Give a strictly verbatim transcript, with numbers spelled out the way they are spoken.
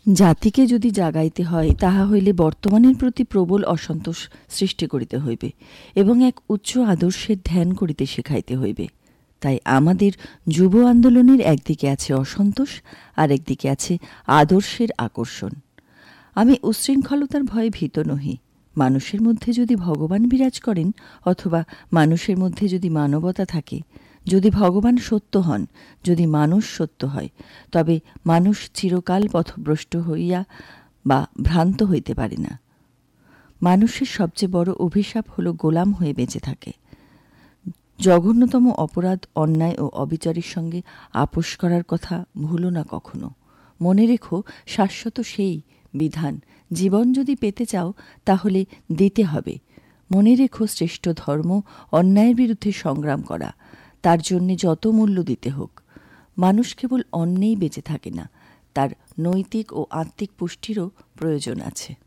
জাতিকে যদি জাগাইতে হয়, তাহা হইলে বর্তমানের প্রতি প্রবল অসন্তোষ সৃষ্টি করিতে হইবে এবং এক উচ্চ আদর্শের ধ্যান করিতে শেখাইতে হইবে। তাই আমাদের যুব আন্দোলনের একদিকে আছে অসন্তোষ, আর একদিকে আছে আদর্শের আকর্ষণ। আমি উচ্ছৃঙ্খলতার ভয়ে ভীত নহি। মানুষের মধ্যে যদি ভগবান বিরাজ করেন, অথবা মানুষের মধ্যে যদি মানবতা থাকে, যদি ভগবান সত্য হন, যদি মানুষ সত্য হয়, তবে মানুষ চিরকাল পথভ্রষ্ট হইয়া বা ভ্রান্ত হইতে পারে না। মানুষের সবচেয়ে বড় অভিশাপ হল গোলাম হয়ে বেঁচে থাকে। জঘন্যতম অপরাধ, অন্যায় ও অবিচারের সঙ্গে আপোষ করার কথা ভুলো না কখনো। মনে রেখো, শাশ্বত সেই বিধান। জীবন যদি পেতে চাও, তাহলে দিতে হবে। মনে রেখো, শ্রেষ্ঠ ধর্ম অন্যায়ের বিরুদ্ধে সংগ্রাম করা, তার জন্যে যত মূল্য দিতে হোক। মানুষ কেবল অন্নেই বেঁচে থাকে না, তার নৈতিক ও আত্মিক পুষ্টিরও প্রয়োজন আছে।